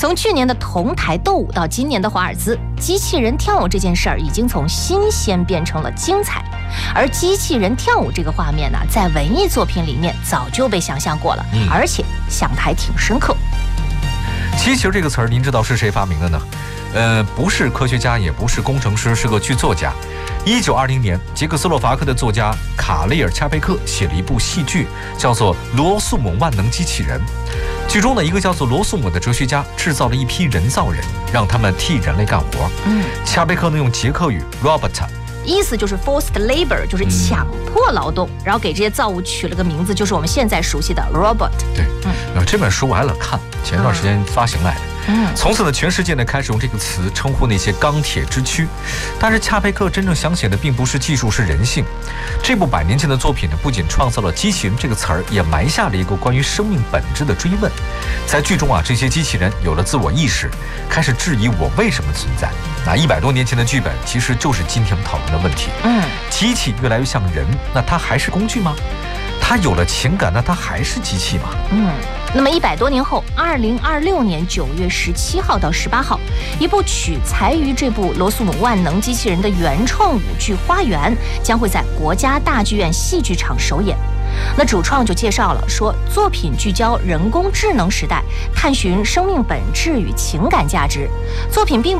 从去年的同台斗舞到今年的华尔兹，机器人跳舞这件事儿已经从新鲜变成了精彩。而机器人跳舞这个画面呢，在文艺作品里面早就被想象过了，而且想得还挺深刻。 机器人这个词儿，您知道是谁发明的呢？不是科学家，也不是工程师，是个剧作家。1920年，捷克斯洛伐克的作家卡雷尔·恰佩克写了一部戏剧，叫做《罗素姆万能机器人》。剧中的一个叫做罗素姆的哲学家制造了一批人造人，让他们替人类干活。恰佩克呢用捷克语 robot， 意思就是 forced labor， 就是强迫劳动，然后给这些造物取了个名字，就是我们现在熟悉的 robot。 对，这本书我还老看，前段时间发行来的。从此呢，全世界呢开始用这个词称呼那些钢铁之躯。但是恰佩克真正想写的并不是技术，是人性。这部100年前的作品呢，不仅创造了机器人这个词儿，也埋下了一个关于生命本质的追问。在剧中啊，这些机器人有了自我意识，开始质疑我为什么存在。那100多年前的剧本，其实就是今天我们讨论的问题。机器越来越像人，那它还是工具吗？它有了情感，那它还是机器吗？ 那么100多年后，2026年9月17号到18号，一部取材于这部罗素姆万能机器人的原创舞剧《花园》将会在国家大剧院戏剧场首演。那主创就介绍了说，作品聚焦人工智能时代，探寻生命本质与情感价值。作品并